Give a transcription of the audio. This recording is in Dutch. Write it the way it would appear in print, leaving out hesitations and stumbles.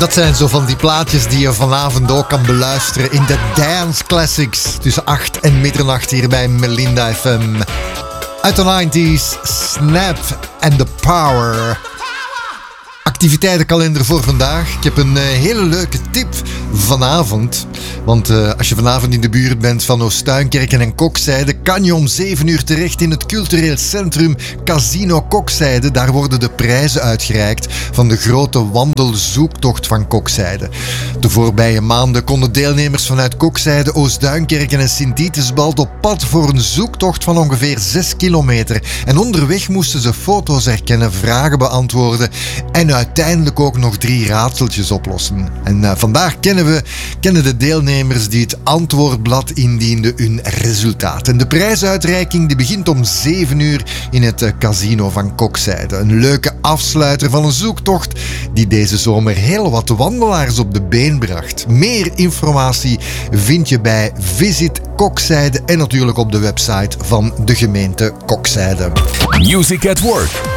Dat zijn zo van die plaatjes die je vanavond ook kan beluisteren in de Dance Classics. Tussen 8 en middernacht hier bij Melinda FM. Uit de 90s, Snap and the Power. Activiteitenkalender voor vandaag. Ik heb een hele leuke tip vanavond. Want als je vanavond in de buurt bent van Oostuinkerken en Kokzijde, kan je om 7 uur terecht in het cultureel centrum Casino Kokzijde. Daar worden de prijzen uitgereikt van de grote wandelzoektocht van Kokzijde. De voorbije maanden konden deelnemers vanuit Kokzijde, Oostuinkerken en Sint-Dietesbald op pad voor een zoektocht van ongeveer 6 kilometer. En onderweg moesten ze foto's herkennen, vragen beantwoorden en uiteindelijk ook nog 3 raadseltjes oplossen. En vandaag kennen de deelnemers die het antwoordblad indienden hun resultaat. En de prijsuitreiking die begint om 7 uur in het casino van Kokzijde. Een leuke afsluiter van een zoektocht die deze zomer heel wat wandelaars op de been bracht. Meer informatie vind je bij Visit Kokzijde en natuurlijk op de website van de gemeente Kokzijde. Music at Work